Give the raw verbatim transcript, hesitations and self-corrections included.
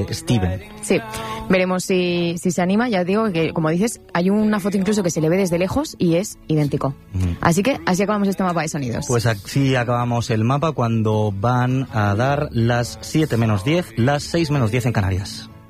Steven. Sí, veremos si, si se anima. Ya digo que, como dices, hay una foto incluso que se le ve desde lejos y es idéntico. Mm. Así que así acabamos este mapa de sonidos. Pues así acabamos el mapa cuando van a dar las siete menos diez, las seis menos diez en Canarias.